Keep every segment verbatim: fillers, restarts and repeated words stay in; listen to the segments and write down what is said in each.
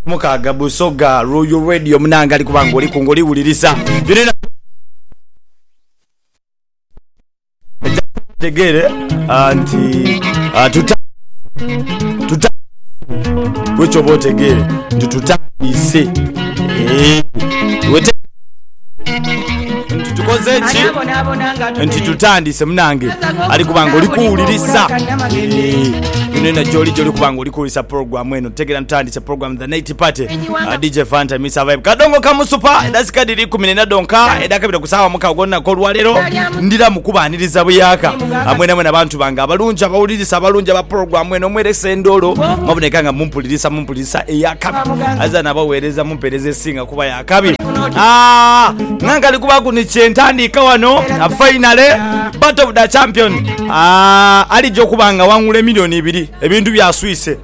mukaga Busoga Royal Radio munanga ali kubanga oli kungoli wulirisa birina tegere anti tuta tuta wecho botegere tututambise eh wete tukoze chi nti tutandise munange ali kubanga oli kuwulirisa nina joli joli kubanga oli kuwulirisa program eno tegera ntandise program the night party uh, D J Fanta Miss Vibe kadongo kamu super edasikadiri kumi na donka edakabira kusawa muka gonna ko lwalero ndira mukubaniriza buyaka amwe namwe nabantu banga abalunja abawulirisa abalunja ba program eno mwerese ndolo mabonekanga mumpulirisa mumpulirisa eyakabi azana bawereza mumpereze singa kuba yakabi ah nanga likuba kuni chentandika wano a finale battle of the champion ah ali jokubanga wangule milioni ibiri ebintu bya Swiss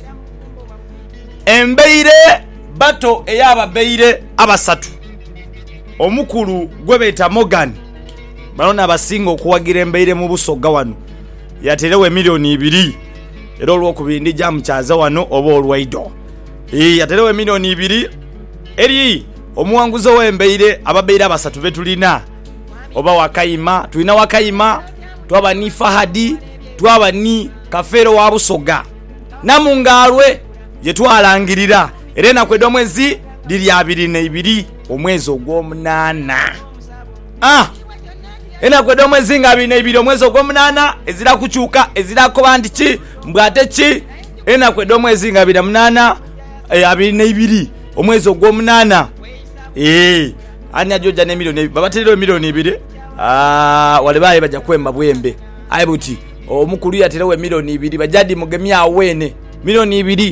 embeire battle eyaba beire abasatu omukulu gwebeta Morgan balona abasinga okuwagira embeire mu Busoga wano yaterewe milioni ibiri era olwo kubindi jam chaza wano oba olwaido eh yaterewe milioni ibiri eri omuwanguzo w'embeire ababeire abasatu betulina oba Wakayima tulina Wakayima twaba ni Fahadi twaba ni Kafero wa Busoga namungalwe ye twalangirira erena kwedo mwezi diri abiri na ibiri omwezi ogw'omunana ah ena kwedo mwezi nga abiri na ibiri omwezi ogw'omunana ezira kuchuka ezira ko bandiki mbwate ki ena kwedo mwezi nga abiri na munana e, abiri na ibiri omwezi ogw'omunana eh ani ajoja ne milioni babaterero milioni ibiri ah wale baye baja kwemba bwembe aibuti omukulu yaterewe milioni ibiri bajadi mugemya awene milioni ibiri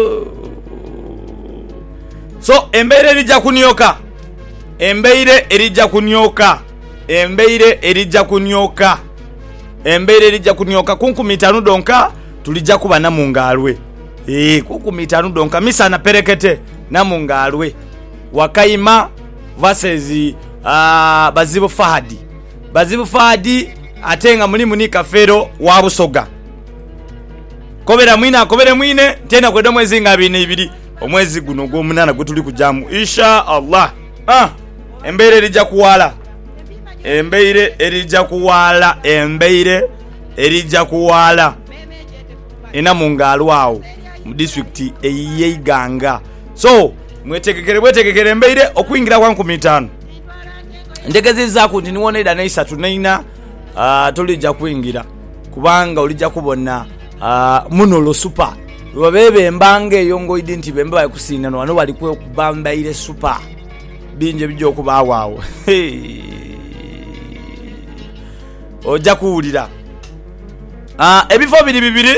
so embeire erija kunyoka embeire erija kunyoka embeire erija kunyoka embeire erija kunyoka kunkumi tano donka tulija kuba na mungalwe eh kunkumi tano donka misana perekete na mungalwe Wakayima versus uh, Bazibu Fahadi Bazibu Fahadi atenga mulimu ni Kafero wa Busoga kobera mwina kobere mwine tena kwedo mwezi nga abiri na ibiri omwezi guno gw'omunana gutuli kujamu insha Allah ah embeire erija kuwala embeire erija kuwala embeire erija kuwala ina mungalwawo mu district eyeiganga so mwetegekere mwetegekere embeire okuingira kwa nkumi ttaano ndegeziza ku niwone da naisa tunaina uh, tulija kuingira kubanga olija kubona uh, munolo super wabebe mbange yongo idinti bemba yakusina no wano bali kwe kubamba ile super binje bijo kuba wawo oja kuwulira ah uh, ebifo biri bibiri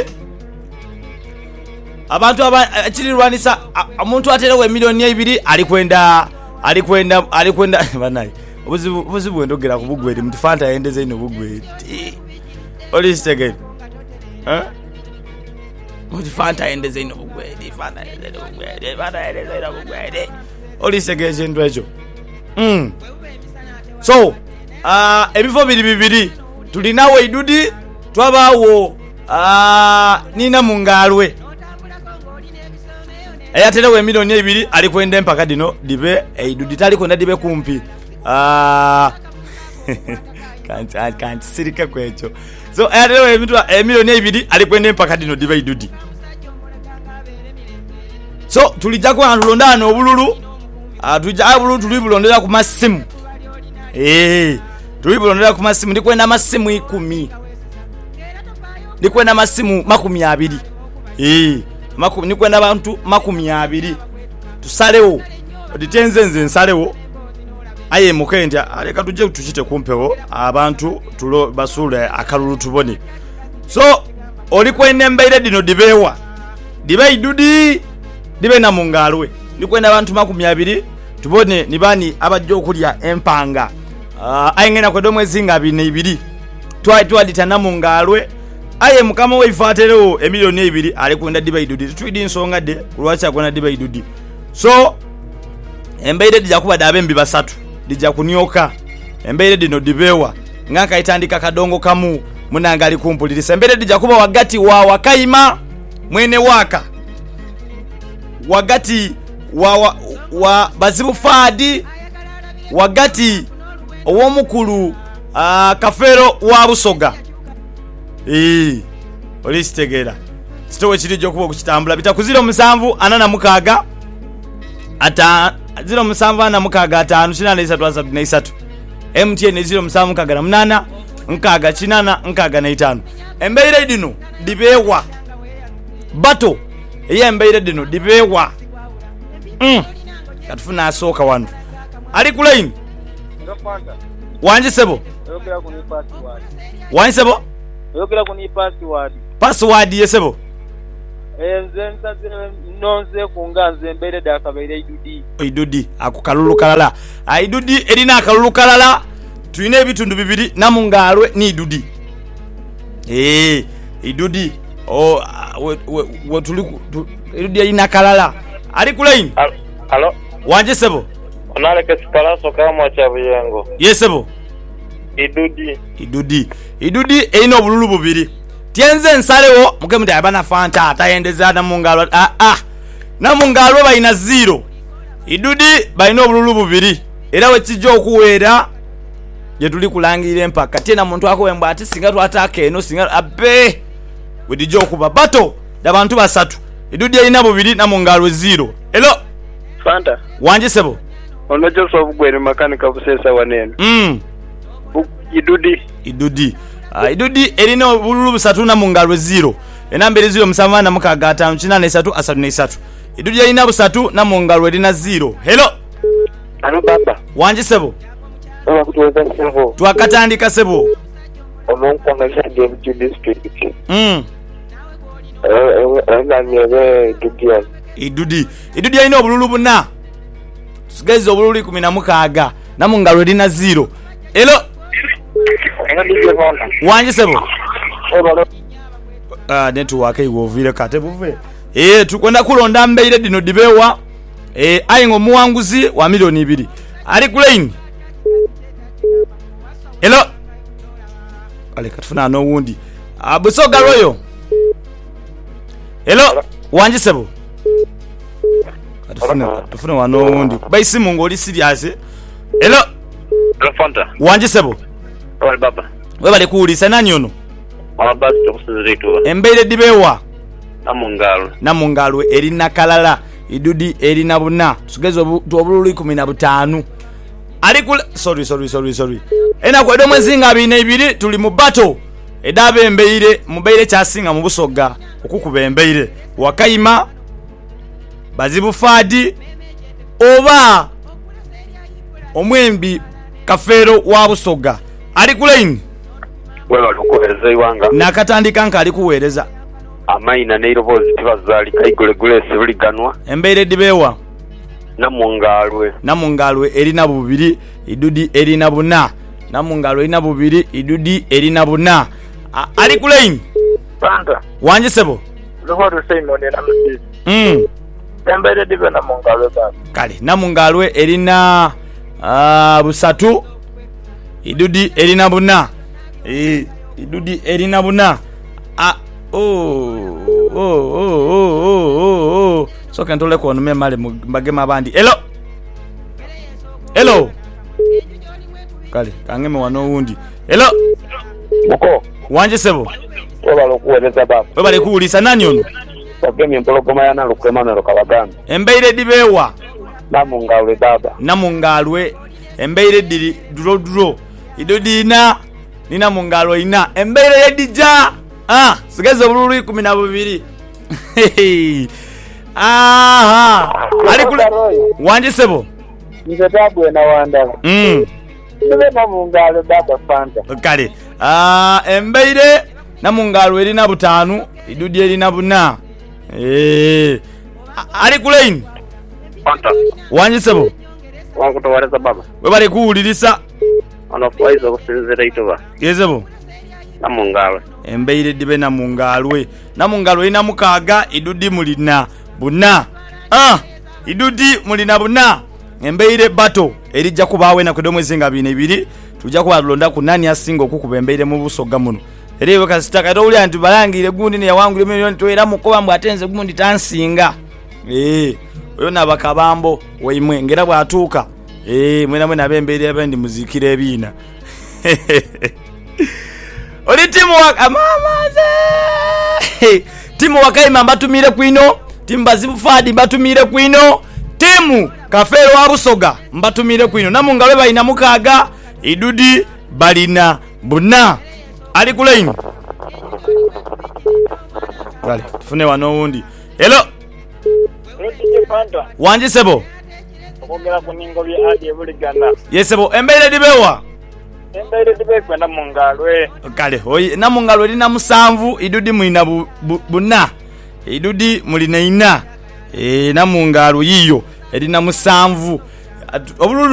abantu abachirirwanisa omuntu aterewe milioni ibiri alikwenda alikwenda alikwenda banayi obuzibu obuzibu ndogera kubugwedi mtu Fanta yendeze ino bugwedi olistegeni eh mtu Fanta yendeze ino bugwedi Fanta yendeze ino bugwedi Fanta yendeze ino bugwedi olistegeni ndo ejo mm so ah uh, ebifo biri bibiri tulinawo idudi twabawo ah uh, nina mungalwe ayaterewe milioni ibiri alikwenda mpaka dino dibe eidudi tali kwenda dibe kumpi ah can't can't sirika kwecho so ayaterewe milioni ibiri alikwenda mpaka dino dibe idudi so tulija kwa londana obululu ah tulija obululu tulibulondera ku masimu eh tulibulondera ku masimu ndikwenda masimu ikumi ndikwenda masimu makumi abiri eh makumi nikwenda abantu makumi abiri tusalewo oditenzenze nsalewo aye mukenda aleka tuje tuchite kumpewo abantu tulo basule akalulu tubone so oli kwenda mbeire dino dibewa dibe idudi dibe na mungalwe nikwenda abantu makumi abiri tubone nibani abajjo kulya empanga uh, ayengena kwedo mwezi nga abiri na ibiri twai twadita na mungalwe aye mukama weifatereo emilioni ibiri ali kwenda diba idudi twidi nsonga de kulwacha kwenda diba idudi so embeire dija kuba dabe mbi basatu dija kunyoka embeire dino dibewa ngaka itandika kadongo kamu munanga ali kumpulirisa embeire dija kuba wagati wa Wakayima mwene waka wagati wa, wa, wa Bazibu Fadi wagati ow'omukulu uh, Kafeero wa Busoga. Eh olistegera sitowe kirijo kuba okukitambula bita ku zero musanvu ana na mukaaga ata zero musanvu ana mukaaga atano kinana isatu asatu na isatu M T N zero musanvu mukaaga na munana nkaaga kinana nkaaga na itano embeire dino dibewa bato eye embeire dino dibewa mm katufuna asoka wanu ali ku line wanje sebo yokera kuni password wanje sebo yokera kuni password password yesebo enze nsaze nonze kunganze mbere da kabaire idudi idudi akukalulu kalala aidudi erina akalulu kalala tuine ebitundu bibiri namungalwe ni idudi eh idudi o we tuli idudi ina kalala ali ku line Hello wanje sebo onaleke sipalaso kama cha buyengo yesebo idudi idudi idudi eino bululu bubiri tienze nsalewo muke muti abana fanta atayendeza na mungalwa ah ah na mungalwa baina zero idudi baina obululu bubiri era we kijjo okuwera je tuli kulangire mpaka tena muntu akowemba ati singa twataka eno singa abe we dijjo okuba bato dabantu basatu idudi ina bubiri na mungalwa zero hello Fanta wanje sebo ono Joseph Gwere makanika busesa wanene mm idudi idudi uh, idudi erina obululu busatu na mungalwe zero enambere zero musanvu na mukaaga atano kinana isatu asatu na isatu idudi erina busatu na mungalwe erina zero hello ano baba wanje sebo oba kutuweza sebo twakatandika sebo ono nkwanga shande mu district mm eh eh na nyebe dudia idudi idudi erina obululu buna sigaizo obululu kumi na mukaaga na mungalwe erina zero hello wanje sebo ah network iwovile kate buve eh tukwenda kulonda mbeire dino dibewa eh ayingo muwanguzi wa milioni ibiri ali ku line hello ale katufuna no wundi abusoga royo hello wanje sebo katufuna katufuna wano wundi baisi mungu oli serious hello Fanta wanje sebo wali baba we bale kuulisa nani ono abasi tokusiziritu embeire dibewa namungalo namungalwe erina kalala idudi erina buna tugeze obululu kumi na butaano ali ku sorry sorry sorry sorry ena kwa edo mwezi nga bine ibiri tuli mu bato edabe embeire mubeire kyasinga mu Busoga okukuba embeire wakayima Bazibu Fadi oba omwembi Kafeero wa Busoga ali ku line wewe alikuweleza iwanga nakatandika nka ali kuweereza amaina ne irobozi tibazali kaigole gule sibuliganwa embeire dibewa namungalwe namungalwe erina bubiri idudi erina buna namungalwe erina bubiri idudi erina buna A, ali ku line Fanta wanje sebo lohodo seyino ne namisi mm embeire dibe namungalwe baba kale namungalwe erina uh, busatu idudi erina buna eh idudi erina buna ah oh oh oh oh oh oh so kan tole ko no me male magema abandi hello hello kale kangeme wano wundi hello muko wanje sebo wewe alikuweleza baba we bale kuulisa nani ono ogemi empologoma yana lukemana lokabaganda embeire dibewa namungalwe baba namungalwe embeire diri duro duro idodina nina mungalwe ina embeire yedija ah sigeze obululu kumi na bubiri aha ali ku wanje sebo nze tabwe na wandala mm nibe namungalwe baba Fanta kale ah embeire namungalwe erina butaanu idudi erina buna eh ali ku line Fanta wanje sebo wankutowaleza baba we bale kuwulirisa ono faiza kusinzira itoba yezebo namungalwe embeire dibe namungalwe namungalwe ina mukaaga idudi mulina buna ah idudi mulina buna embeire bato erijja kubawe na kudo mwezi nga bine ibiri tujja kubalonda ku nani asinga okukuba embeire mu Busoga muno erewe kasitaka to uli antu balangire gundi ne yawangule milioni toera mukoba mbu atenze gundi tansinga eh oyo nabakabambo weimwe ngera bwatuuka eh mwena mwena abembeere abendi muzikira ebiina oli timu wa amamaze timu wakaima mbatumire kwino timu bazibu fadi mbatumire kwino timu kafero wa Busoga mbatumire kwino namungalo bayina mukaga idudi balina buna ali kulaini wale tufune wano wundi hello wanje sebo okugera kuningo bya adi ebuligana yesebo embeire dibewa embeire dibe kwenda mungalwe kale oyi namungalwe lina musanvu idudi muina bu, bu, buna idudi mulina ina e namungalwe yiyo elina musanvu obululu